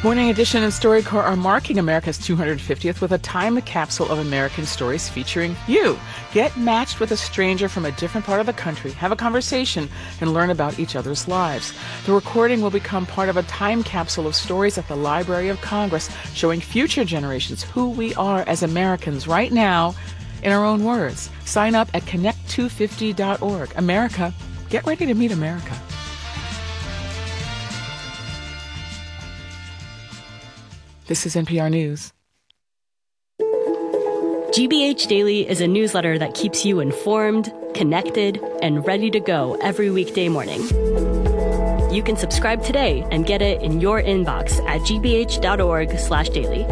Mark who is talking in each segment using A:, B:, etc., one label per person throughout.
A: Morning Edition and StoryCorps are marking America's 250th with a time capsule of American stories featuring you. Get matched with a stranger from a different part of the country, have a conversation, and learn about each other's lives. The recording will become part of a time capsule of stories at the Library of Congress, showing future generations who we are as Americans right now in our own words. Sign up at connect250.org. America, get ready to meet America. This is NPR News.
B: GBH Daily is a newsletter that keeps you informed, connected, and ready to go every weekday morning. You can subscribe today and get it in your inbox at gbh.org/daily.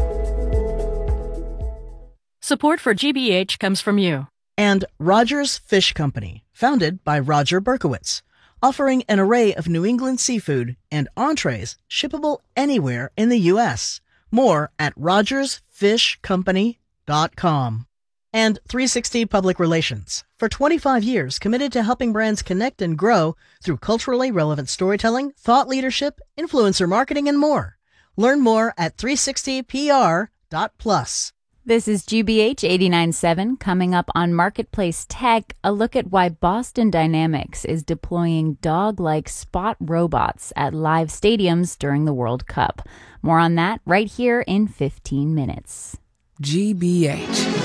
C: Support for GBH comes from you.
D: And Rogers Fish Company, founded by Roger Berkowitz, offering an array of New England seafood and entrees shippable anywhere in the U.S. More at rogersfishcompany.com. And 360 Public Relations, for 25 years committed to helping brands connect and grow through culturally relevant storytelling, thought leadership, influencer marketing, and more. Learn more at 360pr.plus.
E: This is GBH 89.7 coming up on Marketplace Tech, a look at why Boston Dynamics is deploying dog-like spot robots at live stadiums during the World Cup. More on that right here in 15 minutes.
A: GBH.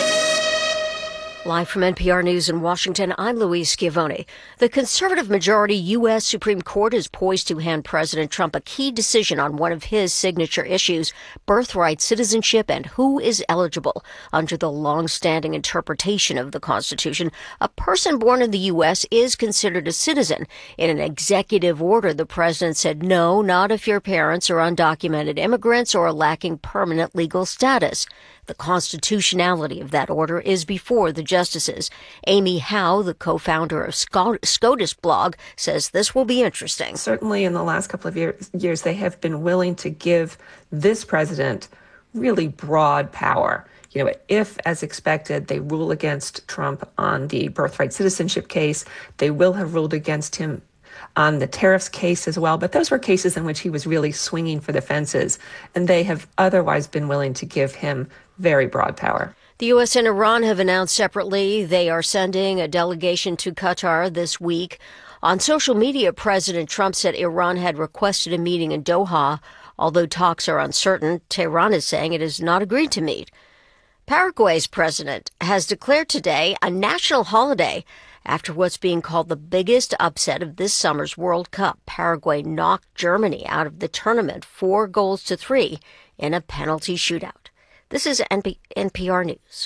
F: Live from NPR News in Washington, I'm Louise Schiavone. The conservative majority U.S. Supreme Court is poised to hand President Trump a key decision on one of his signature issues, birthright citizenship and who is eligible. Under the long-standing interpretation of the Constitution, a person born in the U.S. is considered a citizen. In an executive order, the president said, no, not if your parents are undocumented immigrants or lacking permanent legal status. The constitutionality of that order is before the justices. Amy Howe, the co-founder of SCOTUS blog, says this will be interesting.
G: Certainly in the last couple of years, they have been willing to give this president really broad power. You know, if, as expected, they rule against Trump on the birthright citizenship case, they will have ruled against him on the tariffs case as well. But those were cases in which he was really swinging for the fences, and they have otherwise been willing to give him very broad power.
F: The U.S. and Iran have announced separately they are sending a delegation to Qatar this week. On social media, President Trump said Iran had requested a meeting in Doha. Although talks are uncertain, Tehran is saying it has not agreed to meet. Paraguay's president has declared today a national holiday after what's being called the biggest upset of this summer's World Cup. Paraguay knocked Germany out of the tournament 4-3 in a penalty shootout. This is NPR News.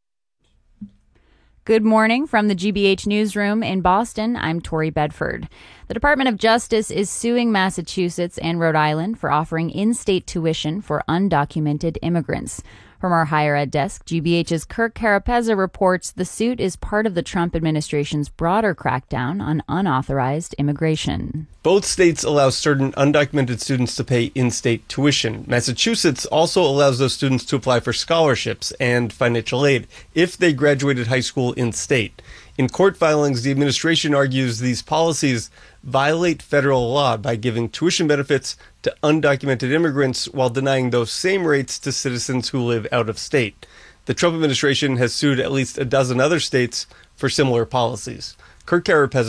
E: Good morning from the GBH Newsroom in Boston. I'm Tori Bedford. The Department of Justice is suing Massachusetts and Rhode Island for offering in-state tuition for undocumented immigrants. From our higher ed desk, GBH's Kirk Carapezza reports the suit is part of the Trump administration's broader crackdown on unauthorized immigration.
H: Both states allow certain undocumented students to pay in-state tuition. Massachusetts also allows those students to apply for scholarships and financial aid if they graduated high school in-state. In court filings, the administration argues these policies violate federal law by giving tuition benefits to undocumented immigrants while denying those same rates to citizens who live out of state. The Trump administration has sued at least a dozen other states for similar policies. Kirk Carapezza